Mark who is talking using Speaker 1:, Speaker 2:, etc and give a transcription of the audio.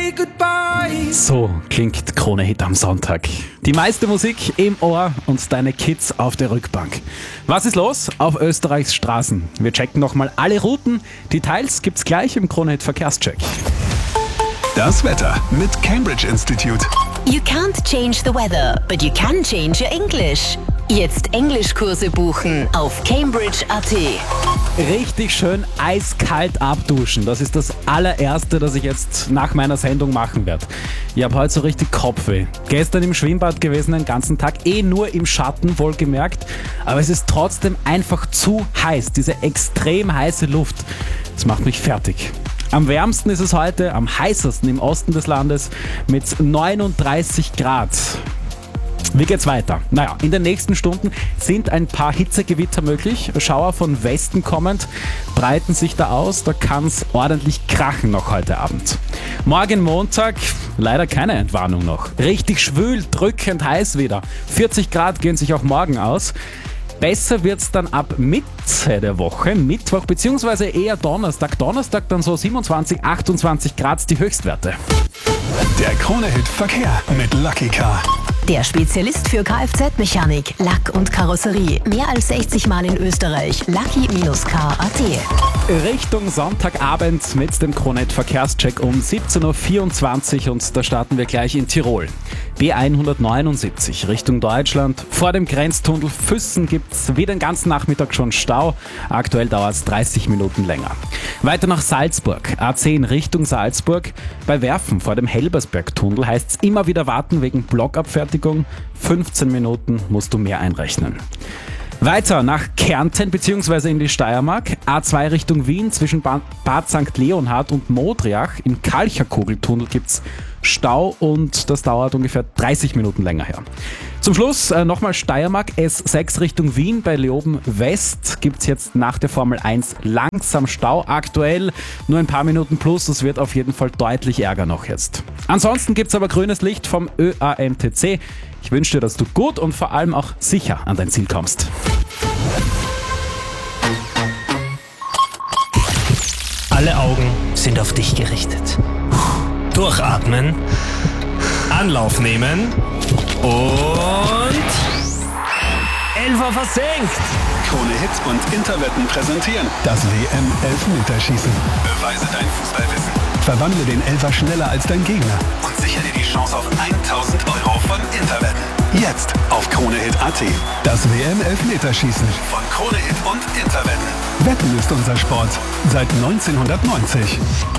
Speaker 1: say goodbye.
Speaker 2: So klingt Krone Hit am Sonntag. Die meiste Musik im Ohr und deine Kids auf der Rückbank. Was ist los auf Österreichs Straßen? Wir checken nochmal alle Routen. Details gibt's gleich im Krone Hit Verkehrscheck.
Speaker 3: Das Wetter mit Cambridge Institute.
Speaker 4: You can't change the weather, but you can change your English. Jetzt Englischkurse buchen auf Cambridge.at.
Speaker 2: Richtig schön eiskalt abduschen. Das ist das allererste, das ich jetzt nach meiner Sendung machen werde. Ich habe heute so richtig Kopfweh. Gestern im Schwimmbad gewesen, den ganzen Tag, nur im Schatten, wohlgemerkt. Aber es ist trotzdem einfach zu heiß. Diese extrem heiße Luft, das macht mich fertig. Am wärmsten ist es heute, am heißesten im Osten des Landes mit 39 Grad. Wie geht's weiter? Naja, in den nächsten Stunden sind ein paar Hitzegewitter möglich. Schauer von Westen kommend breiten sich da aus. Da kann's ordentlich krachen noch heute Abend. Morgen Montag, leider keine Entwarnung noch. Richtig schwül, drückend heiß wieder. 40 Grad gehen sich auch morgen aus. Besser wird's dann ab Mitte der Woche, Mittwoch bzw. eher Donnerstag. Donnerstag dann so 27, 28 Grad die Höchstwerte.
Speaker 3: Der Krone Hit Verkehr mit Lucky Car.
Speaker 4: Der Spezialist für Kfz-Mechanik, Lack und Karosserie. Mehr als 60 Mal in Österreich. Lucky-car.at.
Speaker 2: Richtung Sonntagabend mit dem Krone Hit Verkehrscheck um 17.24 Uhr und da starten wir gleich in Tirol. B179 Richtung Deutschland. Vor dem Grenztunnel Füssen gibt's wie den ganzen Nachmittag schon Stau. Aktuell dauert es 30 Minuten länger. Weiter nach Salzburg. A10 Richtung Salzburg. Bei Werfen vor dem Helbersbergtunnel heißt es immer wieder warten wegen Blockabfertigung. 15 Minuten musst du mehr einrechnen. Weiter nach Kärnten bzw. in die Steiermark. A2 Richtung Wien zwischen Bad St. Leonhard und Modriach. Im Kalcherkugeltunnel gibt's Stau und das dauert ungefähr 30 Minuten länger her. Zum Schluss nochmal Steiermark, S6 Richtung Wien bei Leoben West gibt's jetzt nach der Formel 1 langsam Stau. Aktuell nur ein paar Minuten plus, das wird auf jeden Fall deutlich Ärger noch jetzt. Ansonsten gibt's aber grünes Licht vom ÖAMTC. Ich wünsche dir, dass du gut und vor allem auch sicher an dein Ziel kommst.
Speaker 5: Alle Augen sind auf dich gerichtet. Durchatmen, Anlauf nehmen und Elfer versenkt.
Speaker 3: Krone Hit und Interwetten präsentieren das WM-Elfmeterschießen. Beweise dein Fußballwissen. Verwandle den Elfer schneller als dein Gegner und sichere dir die Chance auf 1.000 Euro von Interwetten. Jetzt auf KroneHit.at. Das WM-Elfmeterschießen von Krone Hit und Interwetten. Wetten ist unser Sport seit 1990.